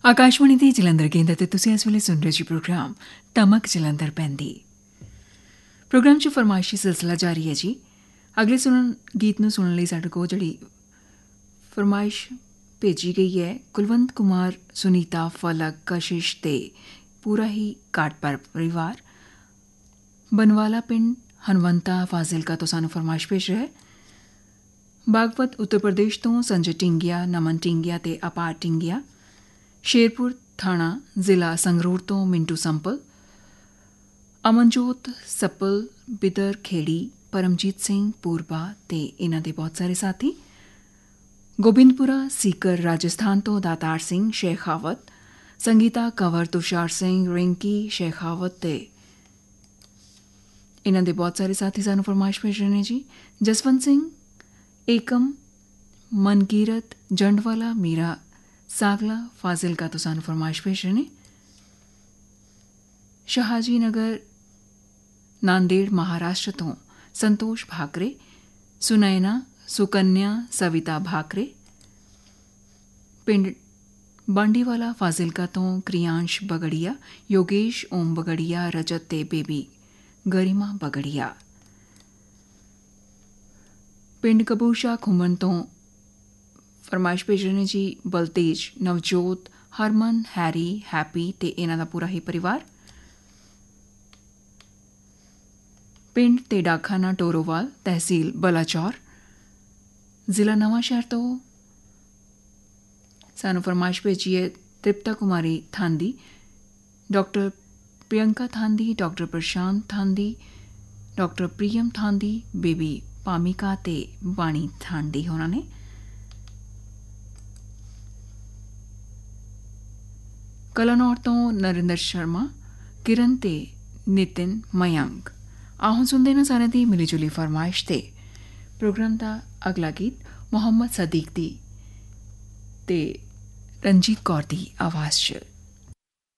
ਆਕਾਸ਼ਵਾਣੀ ਦੀ ਜਲੰਧਰ ਕੇਂਦਰ ਤੇ ਤੁਸੀਂ ਇਸ ਵੇਲੇ ਸੁਣ ਰਹੇ ਜੀ ਪ੍ਰੋਗਰਾਮ ਤਮਕ ਜਲੰਧਰ ਪੈਂਦੀ। ਪ੍ਰੋਗਰਾਮ 'ਚ ਫਰਮਾਇਸ਼ੀ ਸਿਲਸਿਲਾ ਜਾਰੀ ਹੈ ਜੀ। ਅਗਲੇ ਗੀਤ ਨੂੰ ਸੁਣਨ ਲਈ ਸਾਡੇ ਕੋਲ ਜਿਹੜੀ ਫਰਮਾਇਸ਼ ਭੇਜੀ ਗਈ ਹੈ, ਕੁਲਵੰਤ ਕੁਮਾਰ, ਸੁਨੀਤਾ, ਫਲਕ, ਕਸ਼ਿਸ਼ ਤੇ ਪੂਰਾ ਹੀ ਕਾਟਪਰ ਪਰਿਵਾਰ, ਬਨਵਾਲਾ ਪਿੰਡ, ਹਨਵੰਤਾ, ਫਾਜ਼ਿਲਕਾ ਤੋਂ ਸਾਨੂੰ ਫਰਮਾਇਸ਼ ਭੇਜ ਰਿਹਾ ਹੈ। ਬਾਗਪਤ ਉੱਤਰ ਪ੍ਰਦੇਸ਼ ਤੋਂ ਸੰਜੇ ਟਿੰਗੀਆ, ਨਮਨ ਟਿੰਗੀਆ ਤੇ ਅਪਾਰ ਟਿੰਗੀਆ, ਸ਼ੇਰਪੁਰ ਥਾਣਾ, ਜ਼ਿਲ੍ਹਾ ਸੰਗਰੂਰ ਤੋਂ ਮਿੰਟੂ ਸੰਪਲ, ਅਮਨਜੋਤ ਸੱਪਲ, ਬਿਦਰ ਖੇੜੀ, ਪਰਮਜੀਤ ਸਿੰਘ ਪੂਰਬਾ ਤੇ ਇਹਨਾਂ ਦੇ ਬਹੁਤ ਸਾਰੇ ਸਾਥੀ, ਗੋਬਿੰਦਪੁਰਾ ਸੀਕਰ ਰਾਜਸਥਾਨ ਤੋਂ ਦਾਤਾਰ ਸਿੰਘ ਸ਼ੇਖਾਵਤ, ਸੰਗੀਤਾ ਕੰਵਰ, ਤੁਸ਼ਾਰ ਸਿੰਘ, ਰਿੰਕੀ ਸ਼ੇਖਾਵਤ ਤੇ ਇਹਨਾਂ ਦੇ ਬਹੁਤ ਸਾਰੇ ਸਾਥੀ ਸਾਨੂੰ ਫਰਮਾਇਸ਼ ਭੇਜ ਰਹੇ ਨੇ ਜੀ। ਜਸਵੰਤ ਸਿੰਘ, ਏਕਮ, ਮਨਕੀਰਤ, ਜੰਡਵਾਲਾ, ਮੀਰਾ ਸਾਗਲਾ, ਫਾਜ਼ਿਲਕਾ ਤੋਂ ਸਾਨੂੰ ਫਰਮਾਇਸ਼ ਭੇਜ ਰਹੇ ਨੇ। ਸ਼ਹਾਜੀ ਨਗਰ, ਨਾਂਦੇੜ, ਮਹਾਰਾਸ਼ਟਰ ਤੋਂ ਸੰਤੋਸ਼ ਭਾਕਰੇ, ਸੁਨੈਨਾ, ਸੁਕੰਨਿਆ, ਸਵਿਤਾ ਭਾਕਰੇ, ਪਿੰਡ ਬਾਂਡੀਵਾਲਾ, ਫਾਜ਼ਿਲਕਾ ਤੋਂ ਕ੍ਰਿਆਂਸ਼ ਬਗੜੀਆ, ਯੋਗੇਸ਼, ਓਮ ਬਗੜੀਆ, ਰਜਤ ਤੇ ਬੇਬੀ ਗਰਿਮਾ ਬਗੜੀਆ, ਪਿੰਡ ਕਬੂਸ਼ਾ ਖੁੰਮਣ ਤੋਂ ਫਰਮਾਇਸ਼ ਭੇਜ ਰਹੇ ਨੇ ਜੀ। ਬਲਤੇਜ, ਨਵਜੋਤ, ਹਰਮਨ, ਹੈਰੀ, ਹੈਪੀ ਤੇ ਇਹਨਾਂ ਦਾ ਪੂਰਾ ਹੀ ਪਰਿਵਾਰ, ਪਿੰਡ ਤੇ ਡਾਕਖਾਨਾ ਟੋਰੋਵਾਲ, ਤਹਿਸੀਲ ਬਲਾਚੌਰ, ਜ਼ਿਲ੍ਹਾ ਨਵਾਂਸ਼ਹਿਰ ਤੋਂ ਸਾਨੂੰ ਫਰਮਾਇਸ਼ ਭੇਜੀ ਹੈ ਤ੍ਰਿਪਤਾ ਕੁਮਾਰੀ ਥਾਂਦੀ, ਡਾਕਟਰ ਪ੍ਰਿਯੰਕਾ ਥਾਂਦੀ, ਡਾਕਟਰ ਪ੍ਰਸ਼ਾਂਤ Thandi, doctor premium Thandi, baby ਪਾਮਿਕਾ ਤੇ ਬਾਣੀ ਥਾਂਦੀ ਹੋਣਾ ਨੇ। ਕਲਾਨੌਰ ਤੋਂ ਨਰਿੰਦਰ ਸ਼ਰਮਾ, ਕਿਰਨ ਤੇ ਨਿਤਿਨ ਮਯੰਕ। ਆਹੋ ਸੁਣਦੇ ਨਾ ਸਾਰਿਆਂ ਦੀ ਮਿਲੀ ਜੁਲੀ ਫਰਮਾਇਸ਼ ਤੇ ਪ੍ਰੋਗਰਾਮ ਦਾ ਅਗਲਾ ਗੀਤ ਮੁਹੰਮਦ ਸਦੀਕ ਦੀ ਤੇ ਰਣਜੀਤ ਕੌਰ ਦੀ ਆਵਾਜ਼ 'ਚ।